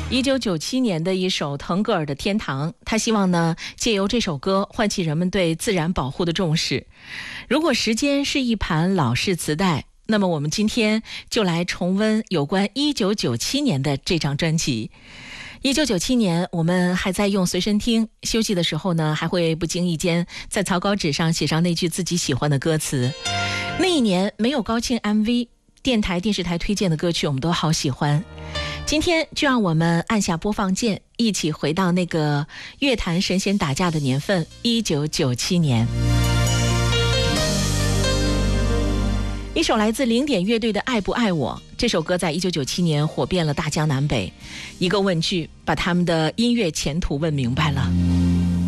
1997年的一首腾格尔的《天堂》，他希望呢借由这首歌唤起人们对自然保护的重视。如果时间是一盘老式磁带，那么我们今天就来重温有关1997年的这张专辑。1997年我们还在用随身听，休息的时候呢还会不经意间在草稿纸上写上那句自己喜欢的歌词。那一年没有高清 MV， 电台电视台推荐的歌曲我们都好喜欢。今天就让我们按下播放键，一起回到那个乐坛神仙打架的年份1997年。一首来自零点乐队的《爱不爱我》，这首歌在1997年火遍了大江南北，一个问句把他们的音乐前途问明白了。